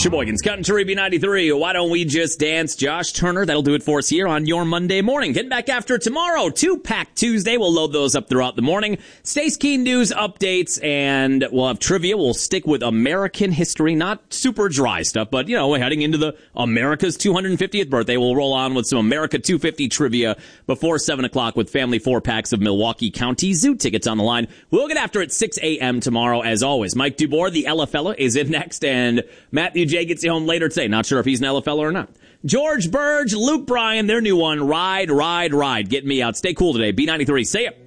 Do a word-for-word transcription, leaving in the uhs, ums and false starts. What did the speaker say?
Sheboygan's Cutting to B ninety-three. Why don't we just dance? Josh Turner. That'll do it for us here on your Monday morning. Getting back after tomorrow. Two-Pack Tuesday. We'll load those up throughout the morning. Stace Keen news updates, and we'll have trivia. We'll stick with American history. Not super dry stuff, but, you know, we're heading into the America's two hundred fiftieth birthday. We'll roll on with some America two fifty trivia before seven o'clock with family four-packs of Milwaukee County Zoo tickets on the line. We'll get after it six a.m. tomorrow, as always. Mike Dubois, the Ella fella, is in next, and Matthew J. gets you home later today. Not sure if he's an Ella fella or not. George Burge, Luke Bryan, their new one, Ride, Ride, Ride. Get me out. Stay cool today. B ninety-three. See ya.